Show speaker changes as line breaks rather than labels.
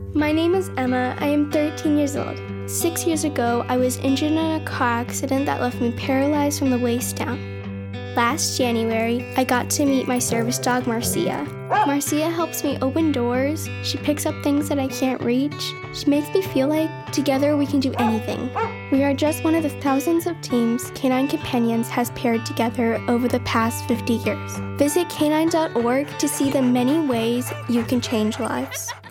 My name is Emma. I am 13 years old. 6 years ago, I was injured in a car accident that left me paralyzed from the waist down. Last January, I got to meet my service dog, Marcia. Marcia helps me open doors. She picks up things that I can't reach. She makes me feel like together we can do anything. We are just one of the thousands of teams Canine Companions has paired together over the past 50 years. Visit canine.org to see the many ways you can change lives.